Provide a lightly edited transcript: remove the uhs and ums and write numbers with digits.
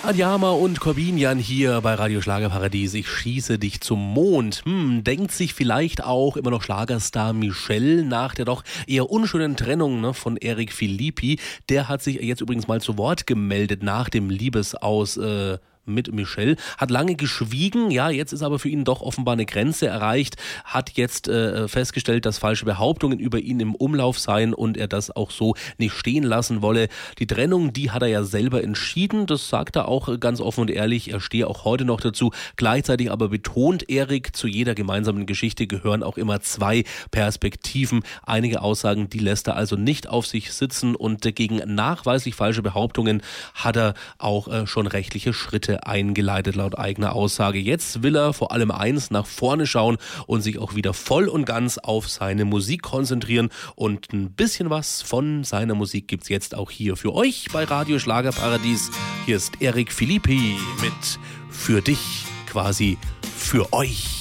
Adjama und Corbinian hier bei Radio Schlagerparadies. Ich schieße dich zum Mond. Denkt sich vielleicht auch immer noch Schlagerstar Michel nach der doch eher unschönen Trennung von Eric Philippi. Der hat sich jetzt übrigens mal zu Wort gemeldet nach dem Liebesaus mit Michel, hat lange geschwiegen, ja, jetzt ist aber für ihn doch offenbar eine Grenze erreicht, hat jetzt festgestellt, dass falsche Behauptungen über ihn im Umlauf seien und er das auch so nicht stehen lassen wolle. Die Trennung, die hat er ja selber entschieden, das sagt er auch ganz offen und ehrlich, er stehe auch heute noch dazu. Gleichzeitig aber betont Eric, zu jeder gemeinsamen Geschichte gehören auch immer zwei Perspektiven. Einige Aussagen, die lässt er also nicht auf sich sitzen und gegen nachweislich falsche Behauptungen hat er auch schon rechtliche Schritte eingeleitet, laut eigener Aussage. Jetzt will er vor allem eins, nach vorne schauen und sich auch wieder voll und ganz auf seine Musik konzentrieren. Und ein bisschen was von seiner Musik gibt's jetzt auch hier für euch bei Radio Schlagerparadies. Hier ist Eric Philippi mit Für dich, quasi für euch.